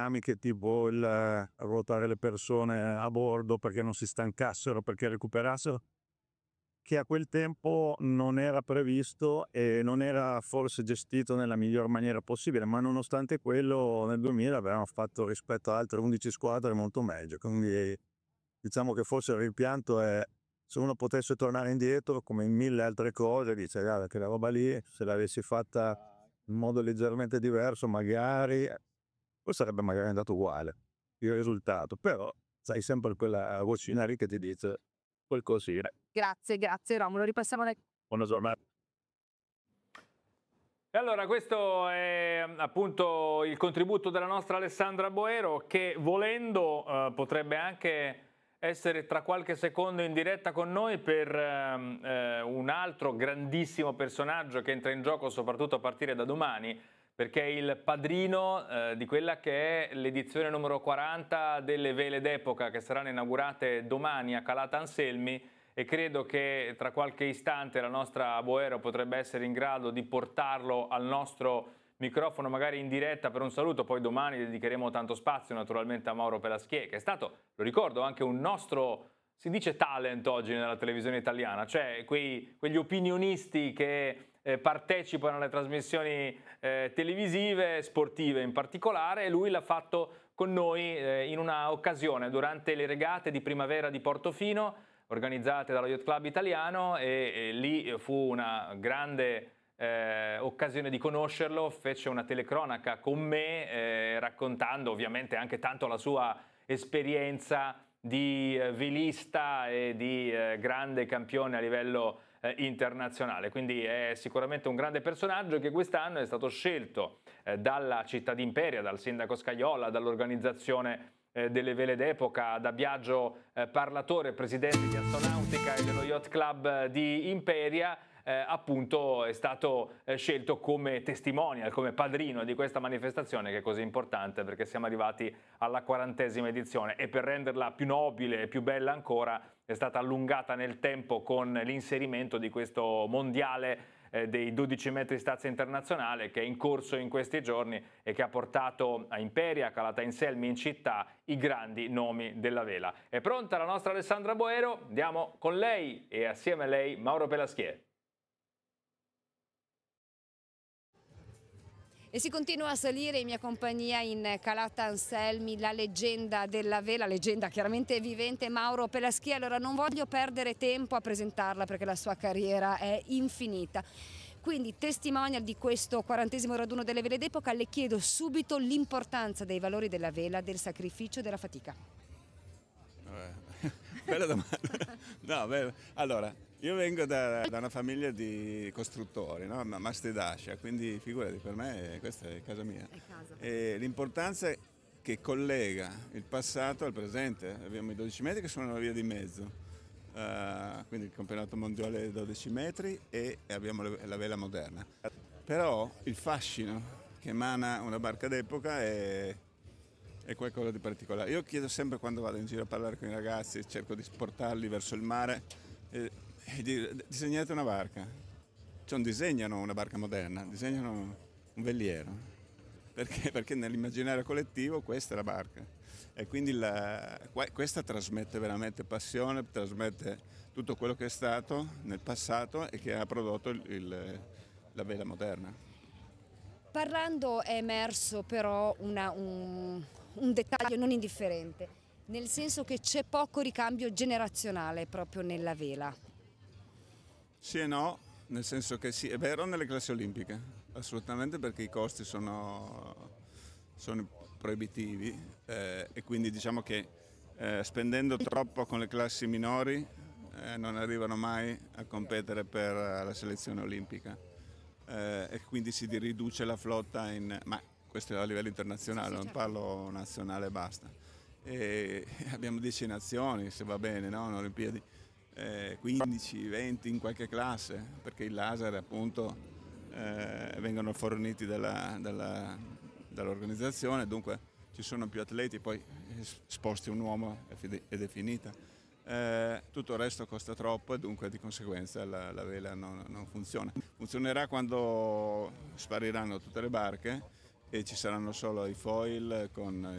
dinamiche tipo il ruotare le persone a bordo perché non si stancassero, perché recuperassero, che a quel tempo non era previsto e non era forse gestito nella miglior maniera possibile, ma nonostante quello nel 2000 avevamo fatto rispetto a altre 11 squadre molto meglio, quindi diciamo che forse il rimpianto è se uno potesse tornare indietro come in mille altre cose, dice guarda che la roba lì se l'avessi fatta in modo leggermente diverso magari poi sarebbe magari andato uguale il risultato, però sai sempre quella vocina lì che ti dice qualcosina. Grazie, grazie Romolo, ripassiamo nel... Buona giornata. E allora questo è appunto il contributo della nostra Alessandra Boero, che volendo potrebbe anche essere tra qualche secondo in diretta con noi per un altro grandissimo personaggio che entra in gioco soprattutto a partire da domani, perché è il padrino di quella che è l'edizione numero 40 delle Vele d'Epoca, che saranno inaugurate domani a Calata Anselmi, e credo che tra qualche istante la nostra Boero potrebbe essere in grado di portarlo al nostro microfono, magari in diretta per un saluto. Poi domani dedicheremo tanto spazio naturalmente a Mauro Pelaschier, che è stato, lo ricordo, anche un nostro, si dice talent oggi nella televisione italiana, cioè quegli opinionisti che partecipano alle trasmissioni televisive, sportive in particolare, e lui l'ha fatto con noi in una occasione durante le regate di primavera di Portofino organizzate dallo Yacht Club Italiano, e lì fu una grande occasione di conoscerlo. Fece una telecronaca con me raccontando ovviamente anche tanto la sua esperienza di velista e di grande campione a livello internazionale, quindi è sicuramente un grande personaggio che quest'anno è stato scelto dalla città d'Imperia, dal sindaco Scajola, dall'organizzazione delle Vele d'Epoca, da Biagio Parlatore, presidente di Astonautica e dello Yacht Club di Imperia. Appunto è stato scelto come testimonial, come padrino di questa manifestazione che è così importante, perché siamo arrivati alla 40ª edizione, e per renderla più nobile e più bella ancora è stata allungata nel tempo con l'inserimento di questo mondiale dei 12 metri stazza internazionale che è in corso in questi giorni e che ha portato a Imperia, a Calata Anselmi in città i grandi nomi della vela. È pronta la nostra Alessandra Boero? Andiamo con lei e assieme a lei Mauro Pelaschier. E si continua a salire in mia compagnia in Calata Anselmi, la leggenda della vela, leggenda chiaramente vivente, Mauro Pelaschier. Allora non voglio perdere tempo a presentarla perché la sua carriera è infinita. Quindi testimonial di questo 40° raduno delle Vele d'Epoca, le chiedo subito l'importanza dei valori della vela, del sacrificio e della fatica. Bella domanda. No, beh, allora, io vengo da una famiglia di costruttori, no? Masti d'ascia, quindi figurati, per me questa è casa mia. È casa. E l'importanza che collega il passato al presente. Abbiamo i 12 metri che sono la via di mezzo, quindi il campionato mondiale dei 12 metri, e abbiamo la vela moderna. Però il fascino che emana una barca d'epoca è qualcosa di particolare. Io chiedo sempre, quando vado in giro a parlare con i ragazzi, cerco di portarli verso il mare, e disegnate una barca. Cioè non disegnano una barca moderna, disegnano un veliero. Perché nell'immaginario collettivo questa è la barca. E quindi questa trasmette veramente passione, trasmette tutto quello che è stato nel passato e che ha prodotto la vela moderna. Parlando è emerso però un dettaglio non indifferente, nel senso che c'è poco ricambio generazionale proprio nella vela. Sì e no, nel senso che sì, è vero nelle classi olimpiche, assolutamente, perché i costi sono proibitivi, e quindi diciamo che spendendo troppo con le classi minori non arrivano mai a competere per la selezione olimpica, e quindi si riduce la flotta ma questo è a livello internazionale, non parlo nazionale e basta. E abbiamo 10 nazioni, se va bene, no? In Olimpiadi, 15, 20 in qualche classe, perché i laser appunto vengono forniti dall'organizzazione, dunque ci sono più atleti, poi sposti un uomo ed è finita. Tutto il resto costa troppo e dunque di conseguenza la vela non funziona. Funzionerà quando spariranno tutte le barche e ci saranno solo i foil con